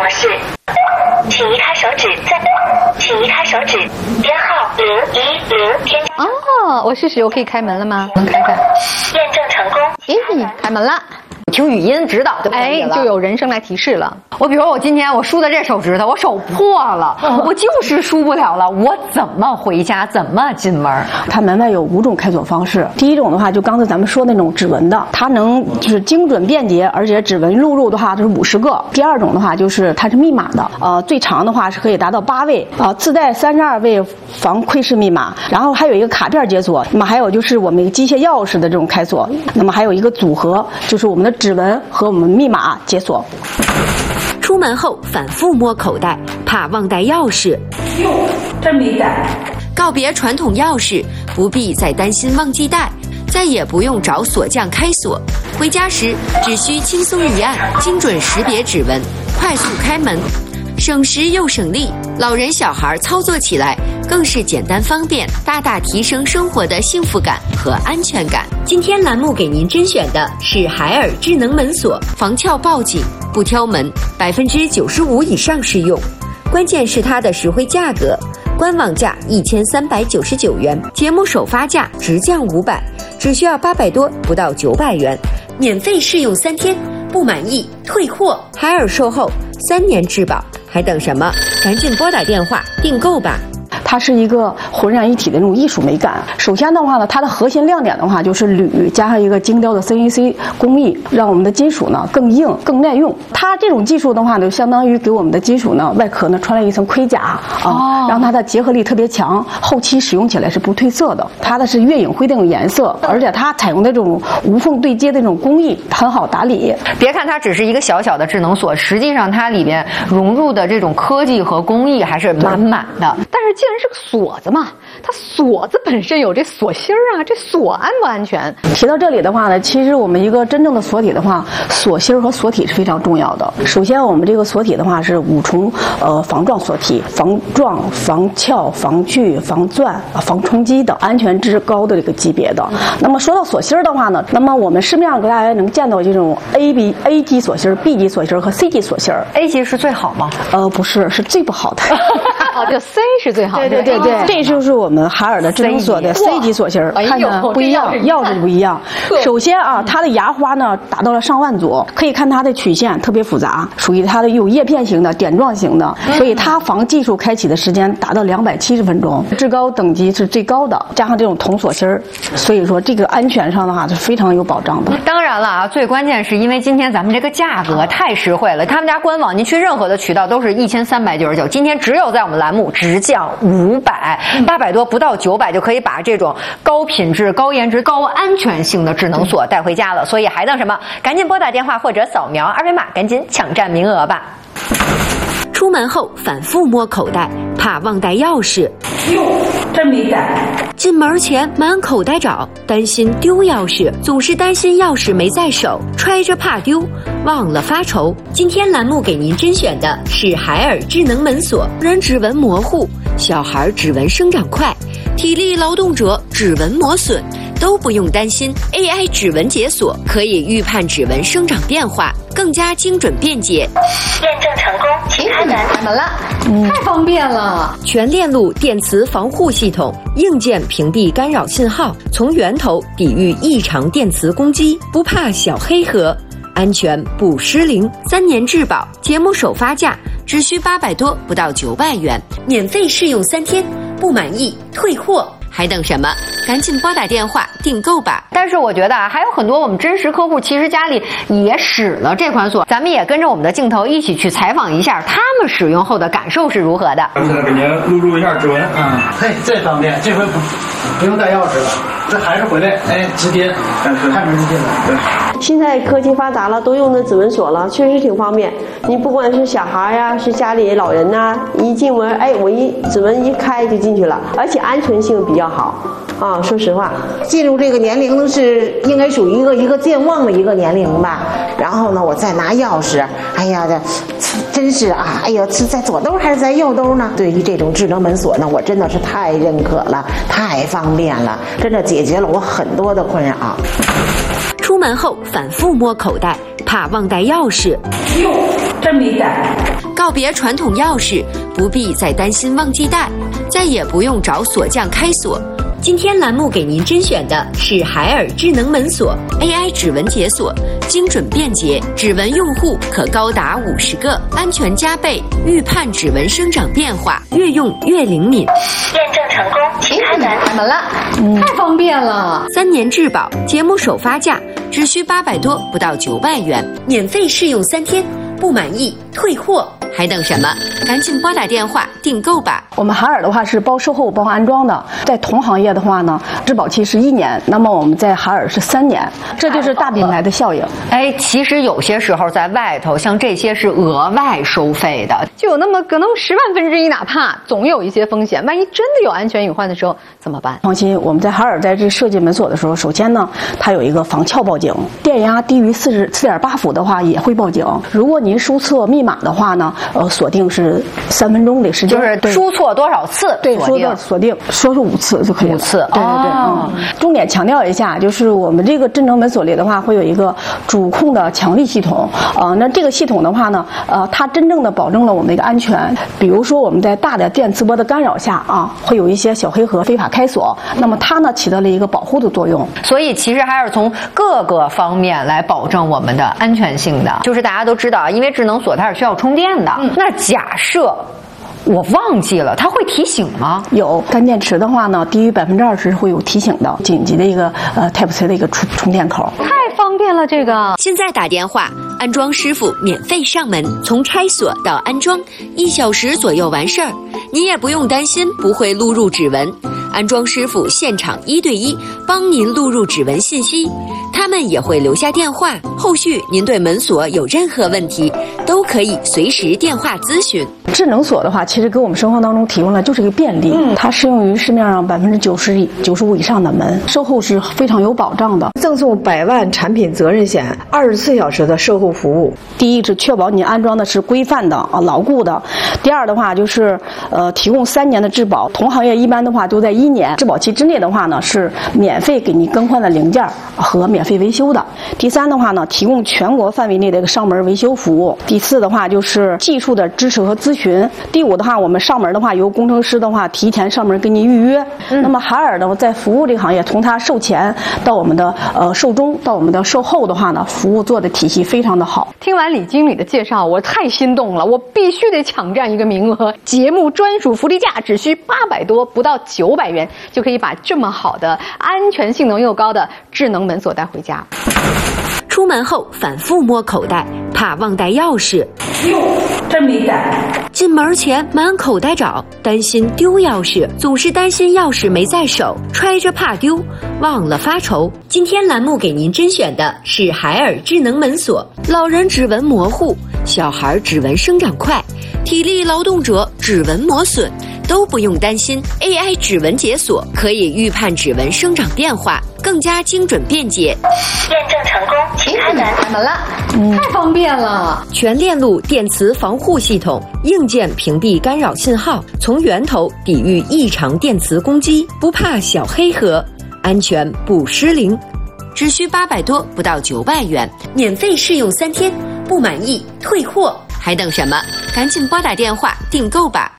模式，请移开手指，请移开手指，编号010添加。 哦，我试试，我可以开门了吗？能开开。 验证成功。 咦，开门了。 听语音指导就可以了， 就有人声来提示了。 我比如说我今天我梳的这手指头，我手破了，我就是梳不了了，我怎么回家，怎么进门？ 它门外有5种开锁方式。第一种的话，就刚才咱们说那种指纹的，它能就是精准便捷，而且指纹录入的话就是50个。第二种的话就是它是密码的，最长的话是可以达到8位，自带32位防窥视密码，然后还有一个卡片解锁，那么还有就是我们一个机械钥匙的这种开锁，那么还有一个组合，就是我们的指纹和我们密码解锁。 出门后反复摸口袋，怕忘带钥匙。 哟，真没带。 告别传统钥匙，不必再担心忘记带，再也不用找锁匠开锁。回家时只需轻松一按，精准识别指纹，快速开门，省时又省力。老人小孩操作起来更是简单方便，大大提升生活的幸福感和安全感。今天栏目给您甄选的是海尔智能门锁，防撬报警不挑门，95%以上适用。关键是它的实惠价格，官网价1399元，节目首发价直降500，只需要800多，不到900元，免费试用3天，不满意退货。海尔售后3年质保，还等什么？赶紧拨打电话订购吧。 它是一个浑然一体的那种艺术美感。首先的话呢，它的核心亮点的话就是铝加上一个精雕的 CNC 工艺，让我们的金属呢更硬、更耐用。它这种技术的话呢，相当于给我们的金属呢外壳呢穿了一层盔甲让它的结合力特别强，后期使用起来是不褪色的。它的是月影灰那种颜色，而且它采用的这种无缝对接的这种工艺很好打理。 别看它只是一个小小的智能锁，实际上它里边融入的这种科技和工艺还是满满的。 但是既然是个锁子嘛，它锁子本身有这锁芯儿啊，这锁安不安全？ 提到这里的话呢，其实我们一个真正的锁体的话，锁芯和锁体是非常重要的。首先，我们这个锁体的话是5重防撞锁体，防撞、防撬、防锯、防钻、防冲击的安全至高的这个级别的。那么说到锁芯的话呢，那么我们市面上大家能见到这种 A 级锁芯、B 级锁芯和 C 级锁芯。 A 级是最好吗？ 不是，是最不好的。 就 C 是最好的。 对，这就是我们海尔的智能锁的 C 级锁芯儿，看着不一样，钥匙不一样。首先啊，它的牙花呢达到了上万组，可以看它的曲线特别复杂，属于它的有叶片型的、点状型的，所以它防技术开启的时间达到270分钟，至高等级是最高的，加上这种铜锁芯儿，所以说这个安全上的话是非常有保障的。 当然了啊，最关键是因为今天咱们这个价格太实惠了，他们家官网您去任何的渠道都是1399，今天只有在我们栏目直降500，800多不到900就可以把这种高品质、高颜值、高安全性的智能锁带回家了。所以还等什么？赶紧拨打电话或者扫描2维码，赶紧抢占名额吧。 出门后反复摸口袋，怕忘带钥匙。 哟，真没带。 进门前满口袋找，担心丢钥匙，总是担心钥匙没在手，揣着怕丢，忘了发愁。今天栏目给您甄选的是海尔智能门锁，人指纹模糊，小孩指纹生长快，体力劳动者指纹磨损，都不用担心。AI 指纹解锁可以预判指纹生长变化，更加精准便捷。 验证成功，请开门。 开门了，太方便了。 全链路电磁防护系统，硬件屏蔽干扰信号，从源头抵御异常电磁攻击，不怕小黑盒，安全不失灵，3年质保，节目首发价只需800多，不到900元，免费试用3天，不满意退货。还等什么？赶紧拨打电话订购吧。 但是我觉得啊，还有很多我们真实客户其实家里也使了这款锁，咱们也跟着我们的镜头一起去采访一下他们使用后的感受是如何的。 现在给您录入一下指纹啊， 嘿，这方便，这回不用带钥匙了，这孩子回来直接开门就进来。对， 现在科技发达了，都用的指纹锁了，确实挺方便。你不管是小孩呀，是家里老人呐，一进门，我指纹一开就进去了，而且安全性比较好啊。说实话， 进入这个年龄是应该属于一个健忘的一个年龄吧。然后呢，我再拿钥匙，真是啊，是在左兜还是在右兜呢？对于这种智能门锁呢，我真的是太认可了，太方便了，真的解决了我很多的困扰。 出门后反复摸口袋，怕忘带钥匙。 哟，真没带。 告告别传统钥匙，不必再担心忘记带，再也不用找锁匠开锁。今天栏目给您甄选的是海尔智能门锁 AI 指纹解锁，精准便捷，指纹用户可高达50个，安全加倍，预判指纹生长变化，越用越灵敏。 验证成功，请开门。 开门了，太方便了。 3年质保，节目首发价只需800多，不到900元，免费试用3天，不满意退货。还等什么？赶紧拨打电话订购吧！ 我们海尔的话是包售后包安装的，在同行业的话呢，质保期是1年，那么我们在海尔是3年，这就是大品牌的效应。 哎，其实有些时候在外头，像这些是额外收费的， 就有那么可能10万分之1，哪怕总有一些风险，万一真的有安全隐患的时候怎么办？ 放心，我们在海尔在这设计门锁的时候，首先呢，它有一个防撬报警，电压低于4.8伏的话也会报警。如果您输错密码的话呢，锁定是3分钟的时间， 就是输错多少次？ 对，锁定，说是5次就可以了。5 次， 对。重点强调一下，就是我们这个智能门锁里的话，会有一个主控的强力系统。那这个系统的话呢，它真正的保证了我们的一个安全。比如说我们在大的电磁波的干扰下啊，会有一些小黑盒非法开锁，那么它呢起到了一个保护的作用。 所以其实还是从各个方面来保证我们的安全性的。就是大家都知道，因为智能锁它是需要充电的。那假设我忘记了，它会提醒吗？ 有，干电池的话呢，低于20%会有提醒的，紧急的一个Type C 的一个充电口。 太方便了，这个。 现在打电话，安装师傅免费上门，从拆锁到安装1小时左右完事儿，你也不用担心不会录入指纹。安装师傅现场1对1帮您录入指纹信息，他们也会留下电话，后续您对门锁有任何问题，都可以随时电话咨询。 智能锁的话，其实给我们生活当中提供了就是一个便利，它适用于市面上95%以上的门，售后是非常有保障的， 赠送100万产品责任险，24小时的售后服务。 第一是确保你安装的是规范的牢固的，第二的话就是提供3年的质保，同行业一般的话都在1年质保期之内的话呢是免费给你更换的零件和免费维修的。第三的话呢，提供全国范围内的一个上门维修服务。第四的话就是技术的支持和咨询。第5的话，我们上门的话由工程师的话提前上门给你预约。那么海尔呢，在服务这个行业，从它售前到我们的售中到我们的售后的话呢，服务做的体系非常的好。 听完李经理的介绍，我太心动了，我必须得抢占一个名额。节目专属福利价只需800多，不到900元就可以把这么好的、安全性能又高的智能门锁带回家。 出门后反复摸口袋，怕忘带钥匙。 哟，真没带。 进门前满口袋找，担心丢钥匙，总是担心钥匙没在手，揣着怕丢，忘了发愁。今天栏目给您甄选的是海尔智能门锁，老人指纹模糊，小孩指纹生长快，体力劳动者指纹磨损，都不用担心。AI 指纹解锁可以预判指纹生长变化，更加精准便捷。 验证成功，请开门。 开门了，太方便了。 全链路电磁防护系统，硬件屏蔽干扰信号，从源头抵御异常电磁攻击，不怕小黑盒，安全不失灵。只需800多，不到900元，免费试用3天，不满意退货。还等什么？赶紧拨打电话订购吧。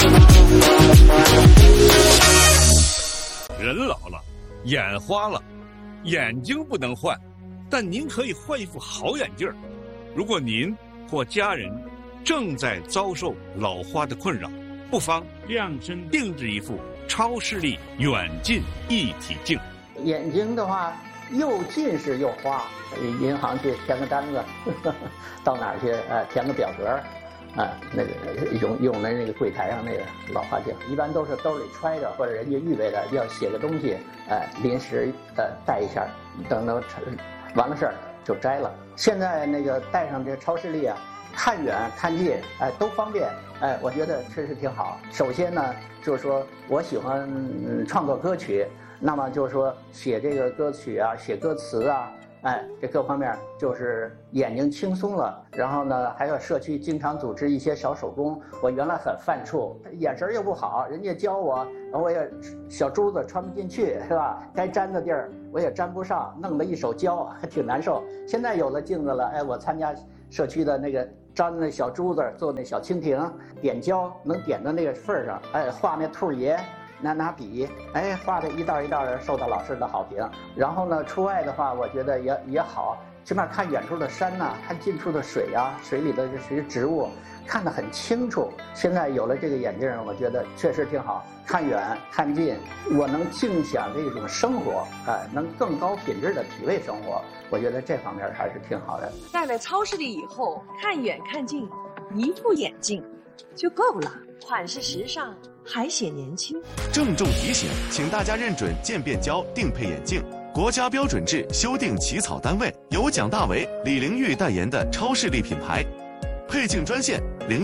人老了，眼花了，眼睛不能换，但您可以换一副好眼镜儿。如果您或家人正在遭受老花的困扰，不妨量身定制一副超视力远近一体镜。 眼睛的话，又近视又花，银行去填个单子，到哪儿去填个表格。那个用的那个柜台上那个老花镜，一般都是兜里揣着，或者人家预备的要写个东西，临时带一下，等完了事儿就摘了。现在那个带上这超视力啊，看远看近，都方便，我觉得确实挺好。首先呢，就是说我喜欢创作歌曲，那么就是说写这个歌曲啊，写歌词啊。这各方面就是眼睛轻松了，然后呢，还有社区经常组织一些小手工。我原来很犯怵，眼神又不好，人家教我，我也小珠子穿不进去，是吧？该粘的地儿我也粘不上，弄得一手胶，还挺难受。现在有了镜子了，我参加社区的那个粘那小珠子，做那小蜻蜓，点胶能点到那个份儿上，哎，画那兔爷。拿笔，哎，画的一道一道的，受到老师的好评。然后呢，出外的话，我觉得也好，起码看远处的山呐，看近处的水啊，水里的这些植物，看得很清楚。现在有了这个眼镜，我觉得确实挺好，看远看近，我能尽享这种生活，哎，能更高品质的体味生活。我觉得这方面还是挺好的。 戴了超视力以后，看远看近，一副眼镜就够了，款式时尚。还显年轻。 郑重提醒，请大家认准渐变胶定配眼镜，国家标准制修订起草单位由蒋大为、李玲玉代言的超视力品牌。配镜专线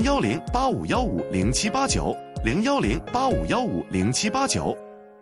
010-8515-0789，010-8515-0789。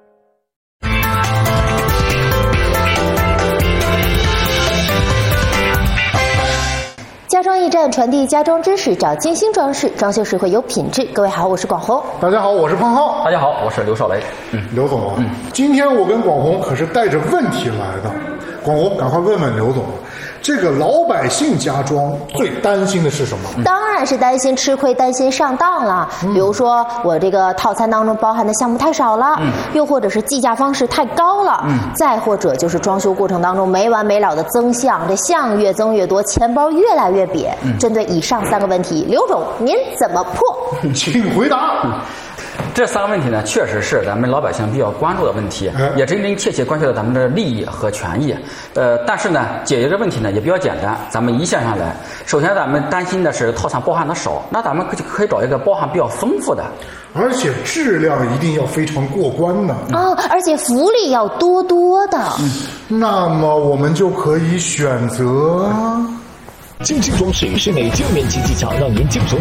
家装驿站传递家装知识，找精心装饰，装修时会有品质。各位好，我是广红。 大家好，我是胖浩。 大家好，我是刘少雷。 刘总，今天我跟广红可是带着问题来的。广红，赶快问问刘总，这个老百姓家装最担心的是什么？ 当然是担心吃亏，担心上当了。比如说我这个套餐当中包含的项目太少了，又或者是计价方式太高了，再或者就是装修过程当中没完没了的增项，这项越增越多，钱包越来越瘪。针对以上3个问题，刘总您怎么破？ 请回答。 这3个问题呢，确实是咱们老百姓比较关注的问题，也真真切切关系到咱们的利益和权益。但是呢，解决这问题呢也比较简单，咱们一线上来。首先，咱们担心的是套餐包含的少，那咱们可以找一个包含比较丰富的， 而且质量一定要非常过关的而且福利要多多的。 那么我们就可以选择。 精心装饰室内镜面积技巧，让您净省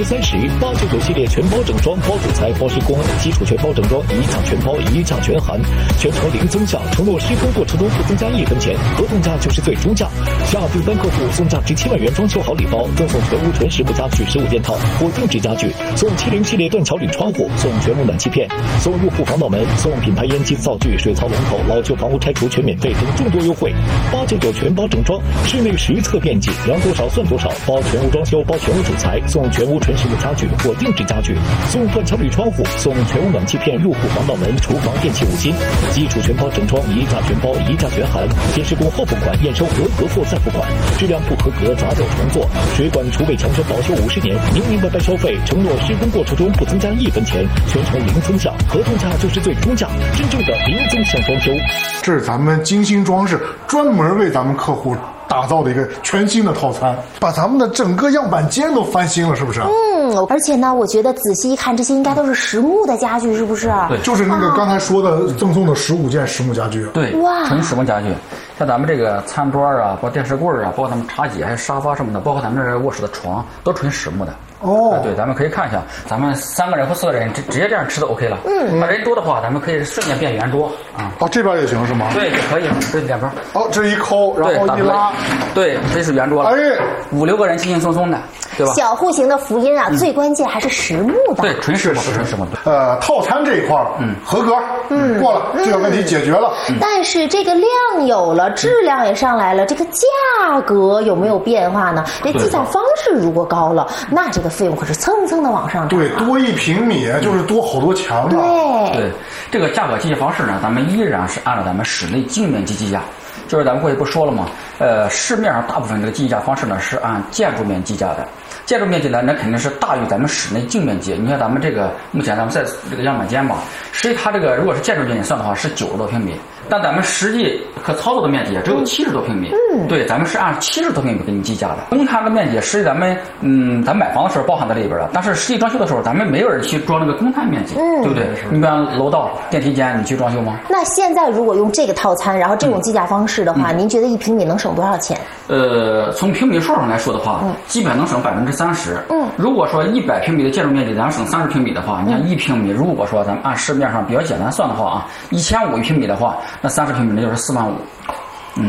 30%。899系列全包整装，包主材、包施工，基础全包整装，一价全包，一价全含，全程零增项，承诺施工过程中不增加1分钱，合同价就是最终价。下订单客户送价值7万元装修好礼包，赠送全屋纯实木家具15件套或定制家具，送70系列断桥铝窗户，送全屋暖气片，送入户防盗门，送品牌烟机灶具、水槽龙头，老旧房屋拆除全免费等众多优惠。899全包整装，室内实测面积，让多少算多少，包全屋装修，包全屋主材，送全屋纯实木家具或定制家具，送断桥铝窗户，送全屋暖气片、入户防盗门、厨房电器5金，基础全包整装，一价全包，一价全含，先施工后付款，验收合格后再付款，质量不合格砸掉重做，水管厨卫强权保修50年，明明白白收费，承诺施工过程中不增加1分钱，全程零增项，合同价就是最终价，真正的零增项装修。 这是咱们精心装饰专门为咱们客户打造的一个全新的套餐，把咱们的整个样板间都翻新了，是不是？ 而且呢，我觉得仔细一看，这些应该都是实木的家具，是不是？ 对，就是那个刚才说的赠送的15件实木家具。 对，纯实木家具。像咱们这个餐桌啊，包括电视柜啊，包括咱们茶几还有沙发什么的，包括咱们这卧室的床，都纯实木的。对，咱们可以看一下，咱们3个人或4个人直接这样吃都 OK 了。那人多的话，咱们可以瞬间变圆桌啊。 这边也行是吗？ 对，也可以，这两边。 这一抠，然后一拉， 对，这是圆桌了。5、6个人轻轻松松的，对吧？ 小户型的福音啊，最关键还是实木的。 对，纯实木，纯实木。 套餐这一块合格，过了，这个问题解决了。 但是这个量有了，质量也上来了，这个价格有没有变化呢？这计价方式如果高了，那这个费用可是蹭蹭的往上涨。 对，多1平米就是多好多墙了。 对， 这个价格计价方式呢，咱们依然是按照咱们室内净面积计价。就是咱们过去不说了吗？市面上大部分这个计价方式呢是按建筑面计价的。建筑面积呢，那肯定是大于咱们室内净面积。你看咱们这个目前咱们在这个样板间吧，实际它这个如果是建筑面积算的话是90多平米，但咱们实际可操作的面积也只有70多平米。对，咱们是按70多平米给你计价的。公摊的面积实际咱们咱买房的时候包含在里边了，但是实际装修的时候咱们没有人去装那个公摊面积，对不对？你比方楼道、电梯间，你去装修吗？ 那现在如果用这个套餐，然后这种计价方式的话，您觉得1平米能省多少钱？ 从平米数上来说的话，基本能省30%。如果说100平米的建筑面积，咱们省30平米的话，你看1平米，如果说咱们按市面上比较简单算的话啊，1500平米的话，那30平米那就是4万5。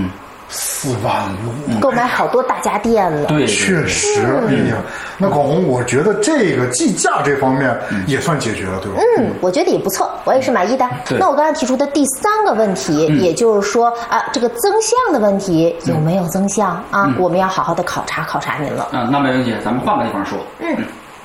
4万多， 购买好多大家电了。 对， 确实，哎呀，那广红，我觉得这个计价这方面也算解决了，对吧？ 我觉得也不错，我也是满意的。那我刚才提出的第3个问题，也就是说啊，这个增项的问题有没有增项啊？我们要好好的考察考察您了。 那没问题，咱们换个地方说。